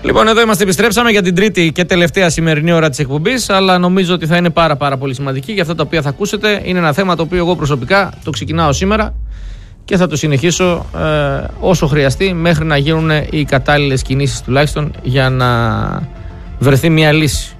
Λοιπόν, εδώ είμαστε, επιστρέψαμε για την τρίτη και τελευταία σημερινή ώρα της εκπομπής, αλλά νομίζω ότι θα είναι πάρα πολύ σημαντική για αυτά τα οποία θα ακούσετε. Είναι ένα θέμα το οποίο εγώ προσωπικά το ξεκινάω σήμερα και θα το συνεχίσω όσο χρειαστεί μέχρι να γίνουν οι κατάλληλες κινήσεις τουλάχιστον για να βρεθεί μια λύση.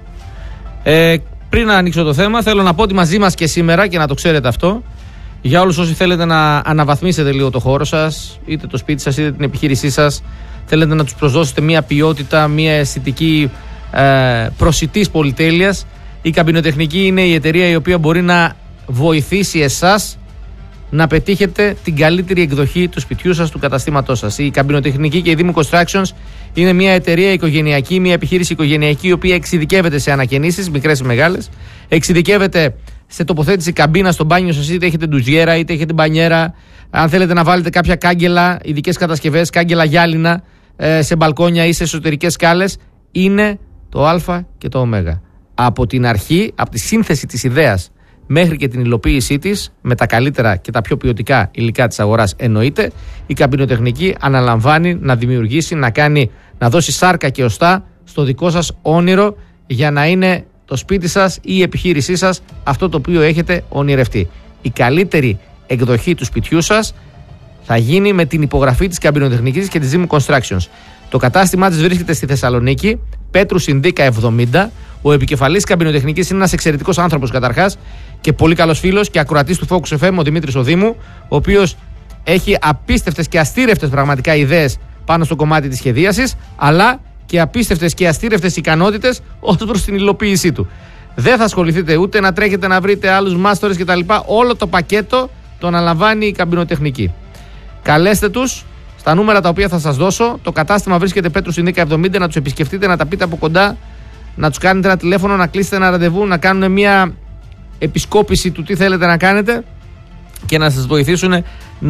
Πριν να ανοίξω το θέμα, θέλω να πω ότι μαζί μας και σήμερα, και να το ξέρετε αυτό, για όλους όσοι θέλετε να αναβαθμίσετε λίγο το χώρο σας, είτε το σπίτι σας είτε την επιχείρησή σας, θέλετε να τους προσδώσετε μια ποιότητα, μια αισθητική προσιτής πολυτέλειας, η Καμπινοτεχνική είναι η εταιρεία η οποία μπορεί να βοηθήσει εσάς να πετύχετε την καλύτερη εκδοχή του σπιτιού σας, του καταστήματός σας. Η Καμπινοτεχνική και η Δήμου Constructions είναι μια εταιρεία οικογενειακή, μια επιχείρηση οικογενειακή, η οποία εξειδικεύεται σε ανακαινήσεις, μικρές ή μεγάλες, εξειδικεύεται σε τοποθέτηση καμπίνα στο μπάνιο σας, είτε έχετε ντουζιέρα είτε έχετε μπανιέρα. Αν θέλετε να βάλετε κάποια κάγκελα, ειδικές κατασκευές, κάγκελα γυάλινα σε μπαλκόνια ή σε εσωτερικές σκάλες, είναι το Α και το Ω. Από την αρχή, από τη σύνθεση της ιδέας μέχρι και την υλοποίησή της, με τα καλύτερα και τα πιο ποιοτικά υλικά της αγοράς εννοείται, η Καμπινοτεχνική αναλαμβάνει να δημιουργήσει, να δώσει σάρκα και οστά στο δικό σας όνειρο, για να είναι το σπίτι σας ή η επιχείρησή σας αυτό το οποίο έχετε ονειρευτεί. Η καλύτερη εκδοχή του σπιτιού σας θα γίνει με την υπογραφή της Καμπινοτεχνικής και της Δήμου Constructions. Το κατάστημά της βρίσκεται στη Θεσσαλονίκη, Πέτρου Συνδίκα 70. Ο επικεφαλής Καμπινοτεχνικής είναι ένας εξαιρετικός άνθρωπος καταρχάς και πολύ καλός φίλος και ακροατής του Focus FM, ο Δημήτρης ο Δήμου, ο οποίος έχει απίστευτες και αστήρευτες πραγματικά ιδέες πάνω στο κομμάτι της σχεδίασης, αλλά και απίστευτες και αστήρευτες ικανότητες ως προς την υλοποίησή του. Δεν θα ασχοληθείτε ούτε να τρέχετε να βρείτε άλλους μάστορες κτλ. Όλο το πακέτο το αναλαμβάνει η Καμπινοτεχνική. Καλέστε τους στα νούμερα τα οποία θα σας δώσω. Το κατάστημα βρίσκεται Πέτρου Συνδίκα 70. Να τους επισκεφτείτε, να τα πείτε από κοντά, να τους κάνετε ένα τηλέφωνο, να κλείσετε ένα ραντεβού, να κάνουν μια επισκόπηση του τι θέλετε να κάνετε και να σας βοηθήσουν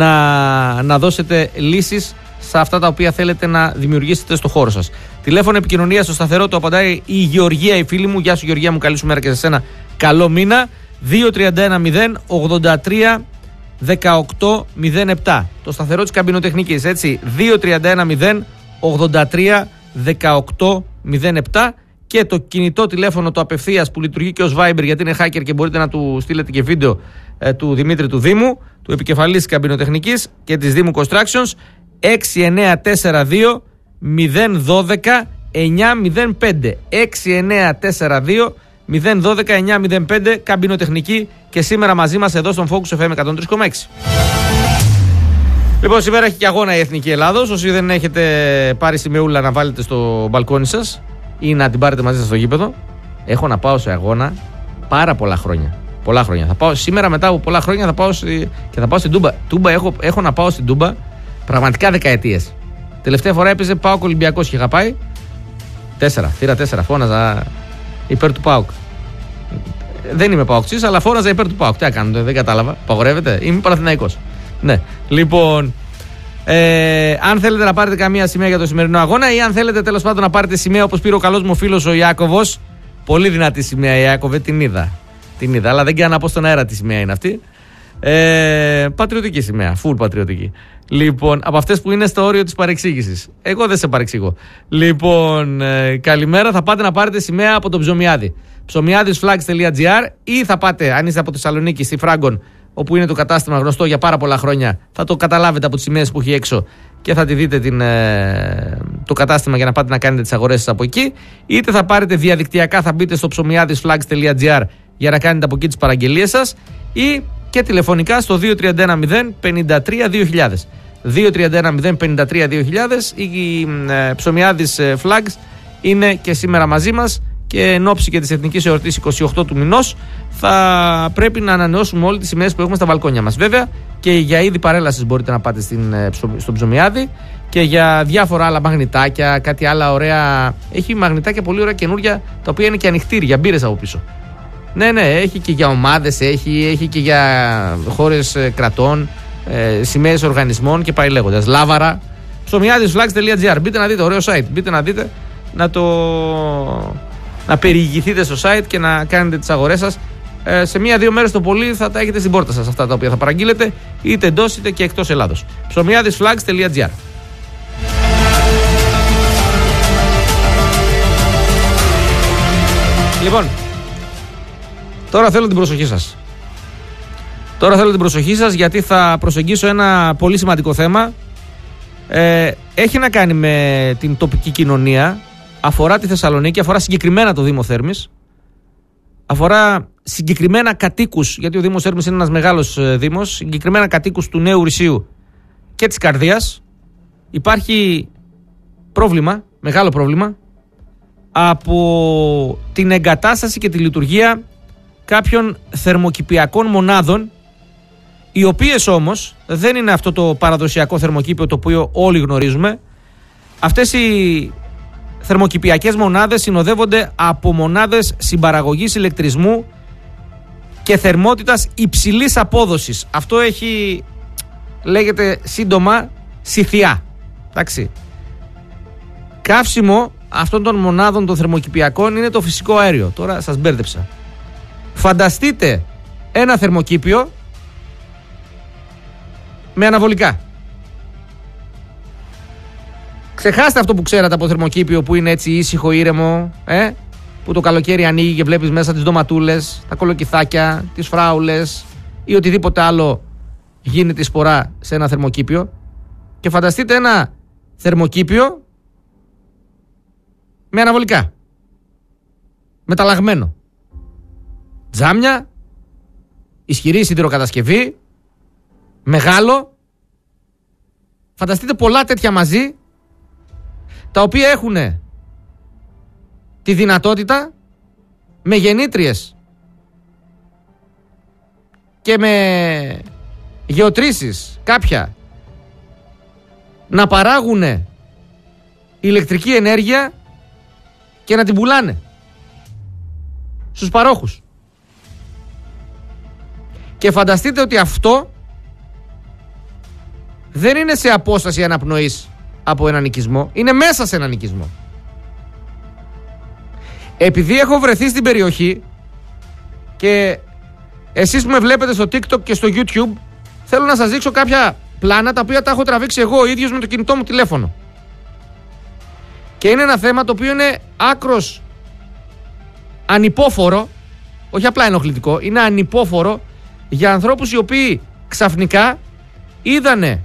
να δώσετε λύσεις σε αυτά τα οποία θέλετε να δημιουργήσετε στο χώρο σας. Τηλέφωνο επικοινωνία στο σταθερό του απαντάει η Γεωργία, η φίλη μου. Γεια σου Γεωργία μου, καλή σου μέρα και σε σένα. Καλό μήνα. 231-083-1807. Το σταθερό της Καμπινοτεχνικής, έτσι. 231-083-1807. Και το κινητό τηλέφωνο το απευθείας που λειτουργεί και ως Viber, γιατί είναι hacker και μπορείτε να του στείλετε και βίντεο, του Δημήτρη του Δήμου, του επικεφαλής της Καμπινοτεχνικής και της Δήμου Constructions, 6942 012 905. 6942 012 905. Καμπινοτεχνική και σήμερα μαζί μας εδώ στον Focus FM 103,6. Λοιπόν, σήμερα έχει και αγώνα η Εθνική Ελλάδος. Όσοι δεν έχετε πάρει σημεούλα να βάλετε στο μπαλκόνι σας ή να την πάρετε μαζί σας στο γήπεδο, έχω να πάω σε αγώνα πάρα πολλά χρόνια. Πολλά χρόνια. Θα πάω σήμερα, μετά από πολλά χρόνια, θα πάω στην Τούμπα. Έχω να πάω στην Τούμπα πραγματικά δεκαετίες. Τελευταία φορά έπαιζε ΠΑΟΚ Ολυμπιακός και είχα πάει 4, φώναζα υπέρ του ΠΑΟΚ. Δεν είμαι ΠΑΟΚτσής, αλλά φώναζα υπέρ του ΠΑΟΚ. Τι έκανα, δεν κατάλαβα. Παγορεύεται. Είμαι Παναθηναϊκός. Ναι. Λοιπόν, αν θέλετε να πάρετε καμία σημαία για το σημερινό αγώνα ή αν θέλετε τέλος πάντων να πάρετε σημαία όπως πήρε ο καλός μου φίλος ο Ιάκωβος. Πολύ δυνατή σημαία, Ιάκωβε, την είδα, αλλά δεν κάνω να πω στον αέρα τι σημαία είναι αυτή. Πατριωτική σημαία, full πατριωτική. Λοιπόν, από αυτές που είναι στο όριο της παρεξήγησης. Εγώ δεν σε παρεξηγώ. Λοιπόν, καλημέρα. Θα πάτε να πάρετε σημαία από τον Ψωμιάδη. Ψωμιάδisflags.gr ή θα πάτε, αν είστε από Θεσσαλονίκη, στη Φράγκον, όπου είναι το κατάστημα γνωστό για πάρα πολλά χρόνια. Θα το καταλάβετε από τις σημαίες που έχει έξω και θα τη δείτε το κατάστημα για να πάτε να κάνετε τις αγορές σας από εκεί. Είτε θα πάρετε διαδικτυακά, θα μπείτε στο ψωμιάδisflags.gr για να κάνετε από εκεί τις παραγγελίες σας, ή και τηλεφωνικά στο 231-053-2000. 231-053-2000. Η Ψωμιάδης Flags είναι και σήμερα μαζί μας και εν ώψη και της Εθνικής Εορτής 28 του μηνός θα πρέπει να ανανεώσουμε όλες τις σημαίες που έχουμε στα μπαλκόνια μας. Βέβαια και για είδη παρέλασης μπορείτε να πάτε στον Ψωμιάδη και για διάφορα άλλα μαγνητάκια, κάτι άλλα ωραία. Έχει μαγνητάκια πολύ ωραία καινούρια, τα οποία είναι και ανοιχτήρια, για μπύρες από πίσω. Ναι, έχει και για ομάδες, έχει και για χώρες κρατών, σημαίες οργανισμών και πάει λέγοντας. Λάβαρα. Ψωμιάδisflags.gr. Μπείτε να δείτε, ωραίο site. Μπείτε να δείτε, να περιηγηθείτε στο site και να κάνετε τις αγορές σας. Σε 1-2 μέρες το πολύ θα τα έχετε στην πόρτα σας αυτά τα οποία θα παραγγείλετε, είτε εντός είτε και εκτός Ελλάδος. Ψωμιάδisflags.gr. Λοιπόν, τώρα θέλω την προσοχή σας. Γιατί θα προσεγγίσω ένα πολύ σημαντικό θέμα. Έχει να κάνει με την τοπική κοινωνία. Αφορά τη Θεσσαλονίκη, αφορά συγκεκριμένα το Δήμο Θέρμης. Αφορά συγκεκριμένα κατοίκους, γιατί ο Δήμος Θέρμης είναι ένας μεγάλος δήμος. Συγκεκριμένα κατοίκους του Νέου Ρησίου και της Καρδίας. Υπάρχει πρόβλημα, μεγάλο πρόβλημα, από την εγκατάσταση και τη λειτουργία κάποιων θερμοκηπιακών μονάδων, οι οποίες όμως δεν είναι αυτό το παραδοσιακό θερμοκήπιο το οποίο όλοι γνωρίζουμε. Αυτές οι θερμοκηπιακές μονάδες συνοδεύονται από μονάδες συμπαραγωγής ηλεκτρισμού και θερμότητας υψηλής απόδοσης. Αυτό λέγεται σύντομα ΣΥΘΙΑ. Εντάξει. Καύσιμο αυτών των μονάδων των θερμοκηπιακών είναι το φυσικό αέριο. Τώρα σας μπέρδεψα. Φανταστείτε ένα θερμοκήπιο με αναβολικά. Ξεχάστε αυτό που ξέρατε από θερμοκήπιο που είναι έτσι ήσυχο, ήρεμο, που το καλοκαίρι ανοίγει και βλέπεις μέσα τις ντοματούλες, τα κολοκυθάκια, τις φράουλες ή οτιδήποτε άλλο γίνεται σπορά σε ένα θερμοκήπιο. Και φανταστείτε ένα θερμοκήπιο με αναβολικά, μεταλλαγμένο, τζάμια, ισχυρή σιδηροκατασκευή, μεγάλο. Φανταστείτε πολλά τέτοια μαζί, τα οποία έχουν τη δυνατότητα με γεννήτριες και με γεωτρήσεις κάποια να παράγουν ηλεκτρική ενέργεια και να την πουλάνε στους παρόχους. Και φανταστείτε ότι αυτό δεν είναι σε απόσταση αναπνοής από έναν οικισμό, είναι μέσα σε έναν οικισμό. Επειδή έχω βρεθεί στην περιοχή και εσείς που με βλέπετε στο TikTok και στο YouTube, θέλω να σας δείξω κάποια πλάνα τα οποία τα έχω τραβήξει εγώ ο ίδιος με το κινητό μου τηλέφωνο. Και είναι ένα θέμα το οποίο είναι άκρος ανυπόφορο, όχι απλά ενοχλητικό, είναι ανυπόφορο για ανθρώπους οι οποίοι ξαφνικά είδανε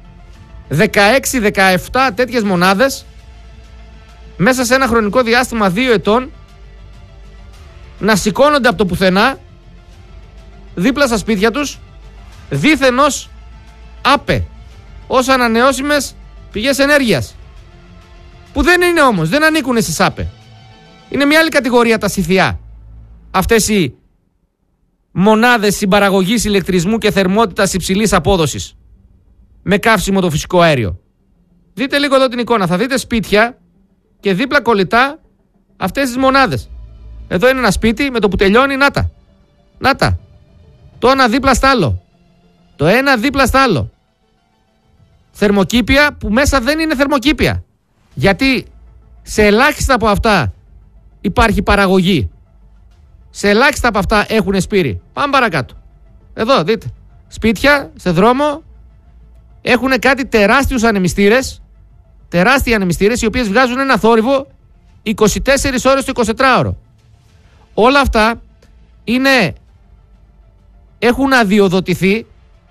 16-17 τέτοιες μονάδες μέσα σε ένα χρονικό διάστημα 2 ετών να σηκώνονται από το πουθενά δίπλα στα σπίτια τους, δήθεν ως ΑΠΕ, ως ανανεώσιμες πηγές ενέργειας, που δεν είναι όμως, δεν ανήκουν στις ΑΠΕ. Είναι μια άλλη κατηγορία τα ΣΥΘΙΑ, αυτές οι μονάδες συμπαραγωγής ηλεκτρισμού και θερμότητας υψηλής απόδοσης με καύσιμο το φυσικό αέριο. Δείτε λίγο εδώ την εικόνα, θα δείτε σπίτια και δίπλα κολλητά αυτές τις μονάδες. Εδώ είναι ένα σπίτι, με το που τελειώνει, να τα. Το ένα δίπλα στ' άλλο. Το ένα δίπλα στ' άλλο. Θερμοκήπια που μέσα δεν είναι θερμοκήπια. Γιατί σε ελάχιστα από αυτά υπάρχει παραγωγή. Σε ελάχιστα από αυτά έχουν σπήρι. Πάμε παρακάτω. Εδώ δείτε. Σπίτια σε δρόμο έχουν κάτι τεράστιους ανεμιστήρες. Τεράστιοι ανεμιστήρες οι οποίες βγάζουν ένα θόρυβο 24 ώρες το 24ωρο. Όλα αυτά έχουν αδειοδοτηθεί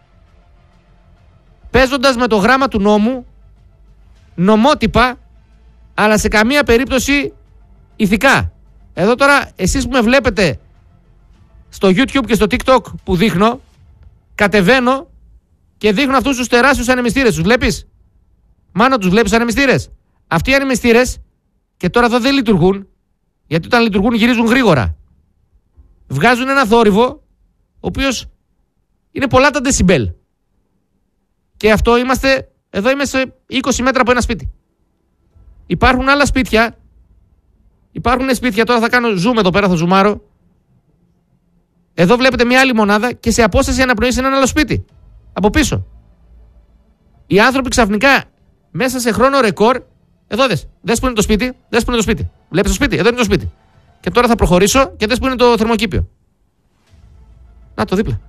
παίζοντας με το γράμμα του νόμου, νομότυπα, αλλά σε καμία περίπτωση ηθικά. Εδώ τώρα εσείς που με βλέπετε στο YouTube και στο TikTok που δείχνω, κατεβαίνω και δείχνω αυτούς τους τεράστιους ανεμιστήρες. Τους βλέπεις? Μάνο, τους βλέπεις ανεμιστήρες? Αυτοί οι ανεμιστήρες και τώρα εδώ δεν λειτουργούν, γιατί όταν λειτουργούν γυρίζουν γρήγορα. Βγάζουν ένα θόρυβο ο οποίος είναι πολλά τα δεσιμπέλ. Και αυτό εδώ είμαι σε 20 μέτρα από ένα σπίτι. Υπάρχουν άλλα σπίτια. Υπάρχουν σπίτια, τώρα θα κάνω zoom εδώ πέρα, θα ζουμάρω. Εδώ βλέπετε μια άλλη μονάδα και σε απόσταση αναπνοής είναι ένα άλλο σπίτι. Από πίσω. Οι άνθρωποι ξαφνικά μέσα σε χρόνο ρεκόρ. Εδώ δες που είναι το σπίτι. Βλέπεις το σπίτι, εδώ είναι το σπίτι. Και τώρα θα προχωρήσω και δες που είναι το θερμοκήπιο. Να το δίπλα.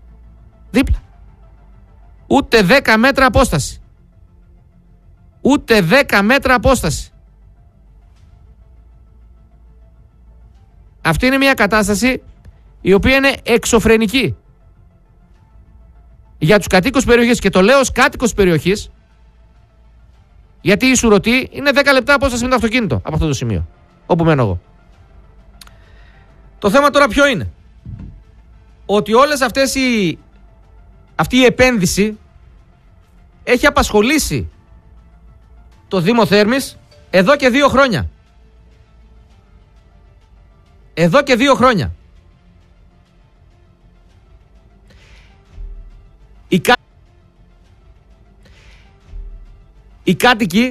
Ούτε 10 μέτρα απόσταση. Ούτε 10 μέτρα απόσταση. αυτή είναι μια κατάσταση η οποία είναι εξωφρενική. Για τους κατοίκους περιοχής, και το λέω ως κάτοικος περιοχής, γιατί η Σουρωτή είναι 10 λεπτά απόσταση με το αυτοκίνητο από αυτό το σημείο, όπου μένω εγώ. Το θέμα τώρα ποιο είναι? Ότι όλες αυτές αυτή η επένδυση έχει απασχολήσει το Δήμο Θέρμης εδώ και 2 χρόνια. Εδώ και 2 χρόνια. Οι κάτοικοι